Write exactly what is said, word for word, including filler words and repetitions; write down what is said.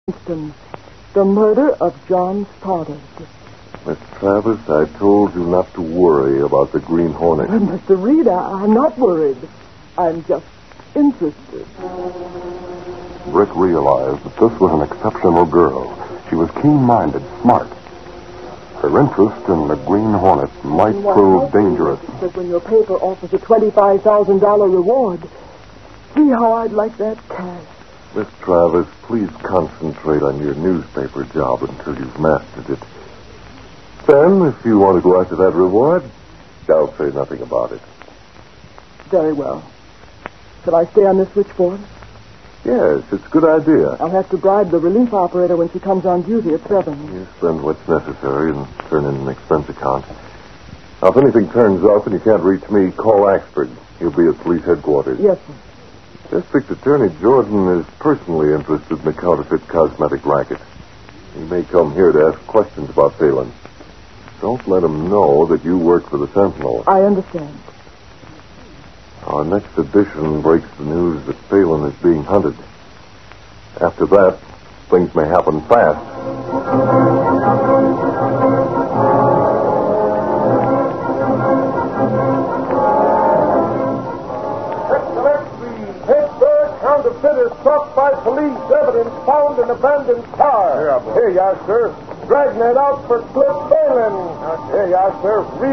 Winston, the murder of John Stoddard. Miss Travis, I told you not to worry about the Green Hornet. Uh, Mister Reed, I, I'm not worried. I'm just interested. Rick realized that this was an exceptional girl. She was keen-minded, smart. Her interest in the Green Hornet might Why, prove dangerous. Because when your paper offers a twenty-five thousand dollars reward, see how I'd like that cash. Miss Travis, please concentrate on your newspaper job until you've mastered it. Then, if you want to go after that reward, I'll say nothing about it. Very well. Shall I stay on this switchboard? Yes, it's a good idea. I'll have to bribe the relief operator when she comes on duty at seven. You spend what's necessary and turn in an expense account. Now, if anything turns up and you can't reach me, call Axford. He'll be at police headquarters. Yes, sir. District Attorney Jordan is personally interested in the counterfeit cosmetic racket. He may come here to ask questions about Phelan. Don't let him know that you work for the Sentinel. I understand. Our next edition breaks the news that Phelan is being hunted. After that, things may happen fast. Pittsburgh counterfeiter stopped by police. Evidence found in abandoned car. Yeah, boy. Here you are, sir. Dragnet out for Cliff Phelan. Here you are, sir.